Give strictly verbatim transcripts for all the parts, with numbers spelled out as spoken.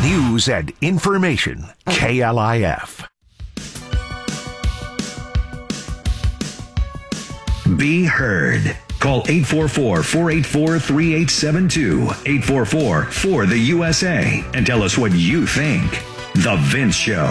News and information. K L I F. Be heard. Call eight four four, four eight four, three eight seven two, eight four four, four the U S A, and tell us what you think. The Vince Show.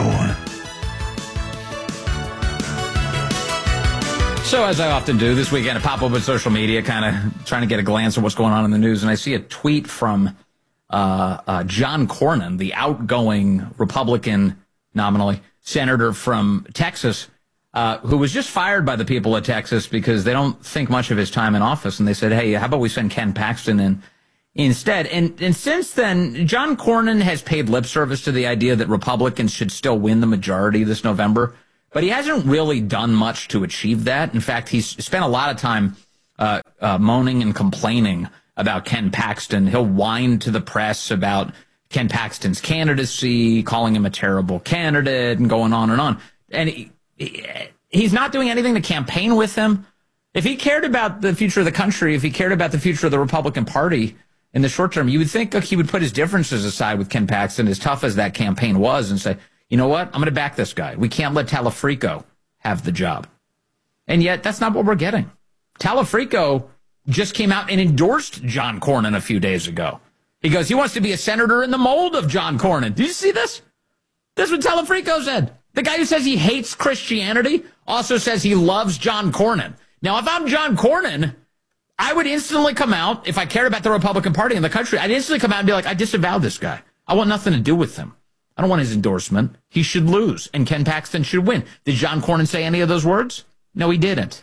So, as I often do this weekend, I pop up on social media, kind of trying to get a glance at what's going on in the news, and I see a tweet from uh, uh, John Cornyn, the outgoing Republican, nominally, senator from Texas, uh, who was just fired by the people of Texas because they don't think much of his time in office, and they said, hey, how about we send Ken Paxton in instead? And, and since then, John Cornyn has paid lip service to the idea that Republicans should still win the majority this November. But he hasn't really done much to achieve that. In fact, he's spent a lot of time uh, uh, moaning and complaining about Ken Paxton. He'll whine to the press about Ken Paxton's candidacy, calling him a terrible candidate, and going on and on. And he, he, he's not doing anything to campaign with him. If he cared about the future of the country, if he cared about the future of the Republican Party in the short term, you would think he would put his differences aside with Ken Paxton, as tough as that campaign was, and say, you know what? I'm going to back this guy. We can't let Talafrico have the job. And yet, that's not what we're getting. Talafrico just came out and endorsed John Cornyn a few days ago. He goes, he wants to be a senator in the mold of John Cornyn. Did you see this? This is what Talafrico said. The guy who says he hates Christianity also says he loves John Cornyn. Now, if I'm John Cornyn, I would instantly come out, if I cared about the Republican Party in the country, I'd instantly come out and be like, I disavow this guy. I want nothing to do with him. I don't want his endorsement. He should lose, and Ken Paxton should win. Did John Cornyn say any of those words? No, he didn't.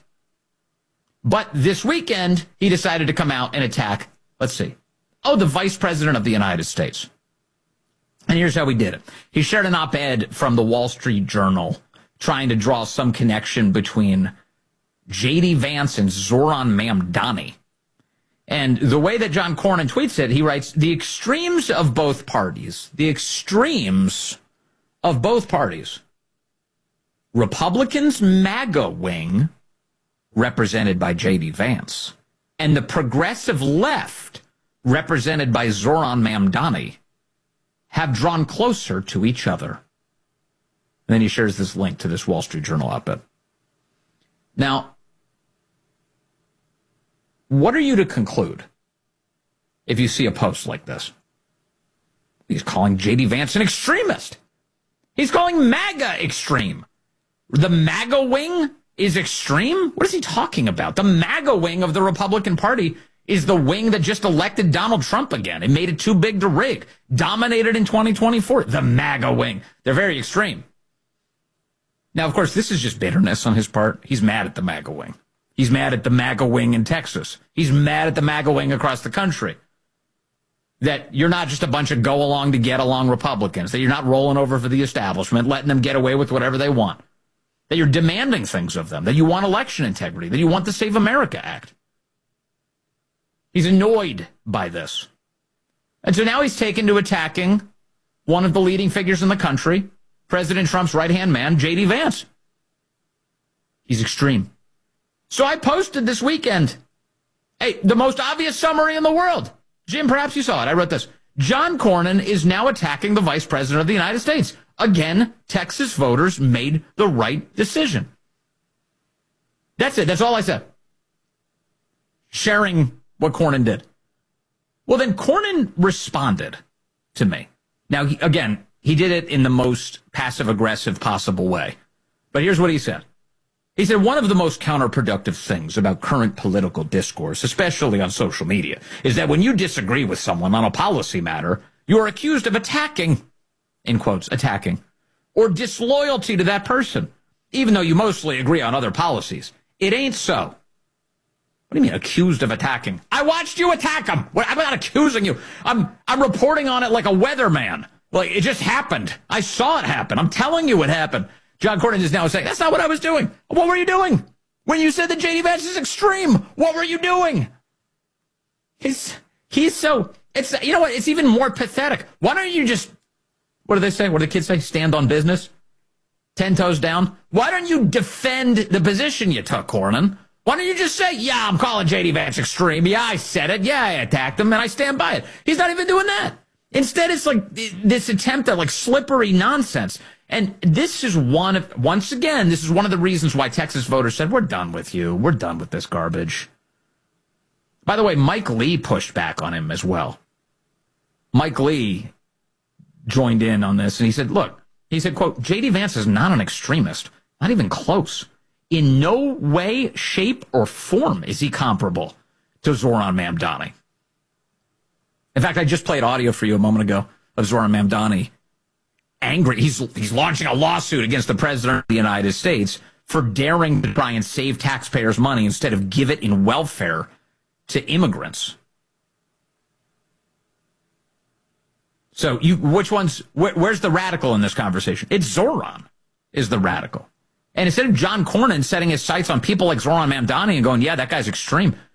But this weekend, he decided to come out and attack, let's see, oh, the Vice President of the United States. And here's how he did it. He shared an op-ed from the Wall Street Journal trying to draw some connection between J D Vance and Zoran Mamdani. And the way that John Cornyn tweets it, he writes, the extremes of both parties, the extremes of both parties, Republicans' MAGA wing, represented by J D Vance, and the progressive left, represented by Zoran Mamdani, have drawn closer to each other. And then he shares this link to this Wall Street Journal op-ed. Now, what are you to conclude if you see a post like this? He's calling J D Vance an extremist. He's calling MAGA extreme. The MAGA wing is extreme? What is he talking about? The MAGA wing of the Republican Party is the wing that just elected Donald Trump again. It made it too big to rig. Dominated in twenty twenty-four. The MAGA wing. They're very extreme. Now, of course, this is just bitterness on his part. He's mad at the MAGA wing. He's mad at the MAGA wing in Texas. He's mad at the MAGA wing across the country. That you're not just a bunch of go-along to get-along Republicans. That you're not rolling over for the establishment, letting them get away with whatever they want. That you're demanding things of them. That you want election integrity. That you want the Save America Act. He's annoyed by this. And so now he's taken to attacking one of the leading figures in the country, President Trump's right-hand man, J D Vance. He's extreme. So I posted this weekend, hey, the most obvious summary in the world. Jim, perhaps you saw it. I wrote this. John Cornyn is now attacking the Vice President of the United States. Again, Texas voters made the right decision. That's it. That's all I said. Sharing what Cornyn did. Well, then Cornyn responded to me. Now, he, again, he did it in the most passive-aggressive possible way. But here's what he said. He said, one of the most counterproductive things about current political discourse, especially on social media, is that when you disagree with someone on a policy matter, you are accused of attacking, in quotes, attacking, or disloyalty to that person, even though you mostly agree on other policies. It ain't so. What do you mean, accused of attacking? I watched you attack him. I'm not accusing you. I'm I'm reporting on it like a weatherman. Like, it just happened. I saw it happen. I'm telling you what happened. John Cornyn is now saying, that's not what I was doing. What were you doing? When you said that J D Vance is extreme, what were you doing? He's, he's so, it's, you know what, it's even more pathetic. Why don't you just, what do they say? What do the kids say? Stand on business? Ten toes down? Why don't you defend the position you took, Cornyn? Why don't you just say, yeah, I'm calling J D Vance extreme. Yeah, I said it. Yeah, I attacked him, and I stand by it. He's not even doing that. Instead, it's like this attempt at like slippery nonsense. And this is one of, once again, this is one of the reasons why Texas voters said, we're done with you. We're done with this garbage. By the way, Mike Lee pushed back on him as well. Mike Lee joined in on this, and he said, look, he said, quote, J D Vance is not an extremist, not even close. In no way, shape, or form is he comparable to Zoran Mamdani. In fact, I just played audio for you a moment ago of Zoran Mamdani angry. He's he's launching a lawsuit against the president of the United States for daring to try and save taxpayers' money instead of give it in welfare to immigrants. So you, which one's, where, where's the radical in this conversation? It's Zoran is the radical. And instead of John Cornyn setting his sights on people like Zoran Mamdani and going, yeah, that guy's extreme,